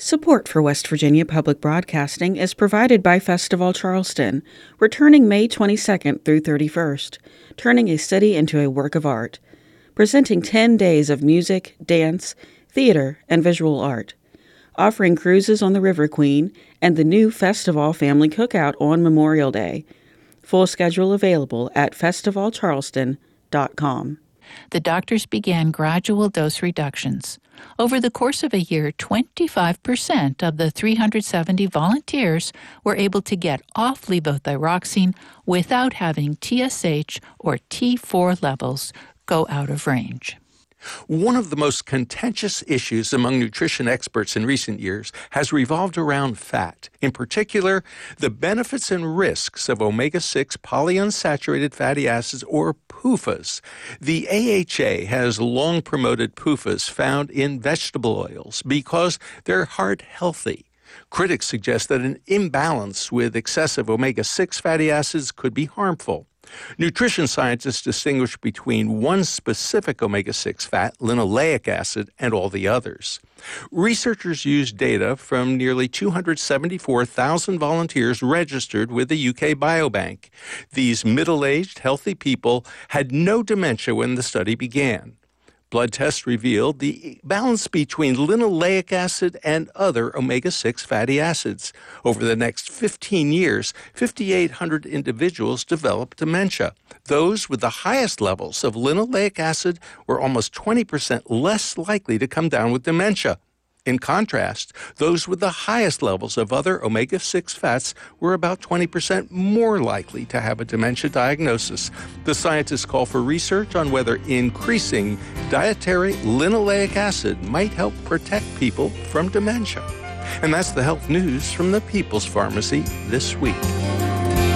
Support for West Virginia Public Broadcasting is provided by Festival Charleston, returning May 22nd through 31st, turning a city into a work of art, presenting 10 days of music, dance, theater, and visual art, offering cruises on the River Queen and the new Festival Family Cookout on Memorial Day. Full schedule available at festivalcharleston.com. The doctors began gradual dose reductions. Over the course of a year, 25% of the 370 volunteers were able to get off levothyroxine without having TSH or T4 levels go out of range. One of the most contentious issues among nutrition experts in recent years has revolved around fat. In particular, the benefits and risks of omega-6 polyunsaturated fatty acids, or PUFAs. The AHA has long promoted PUFAs found in vegetable oils because they're heart healthy. Critics suggest that an imbalance with excessive omega-6 fatty acids could be harmful. Nutrition scientists distinguish between one specific omega-6 fat, linoleic acid, and all the others. Researchers used data from nearly 274,000 volunteers registered with the UK Biobank. These middle-aged, healthy people had no dementia when the study began. Blood tests revealed the balance between linoleic acid and other omega-6 fatty acids. Over the next 15 years, 5,800 individuals developed dementia. Those with the highest levels of linoleic acid were almost 20% less likely to come down with dementia. In contrast, those with the highest levels of other omega-6 fats were about 20% more likely to have a dementia diagnosis. The scientists call for research on whether increasing dietary linoleic acid might help protect people from dementia. And that's the health news from the People's Pharmacy this week.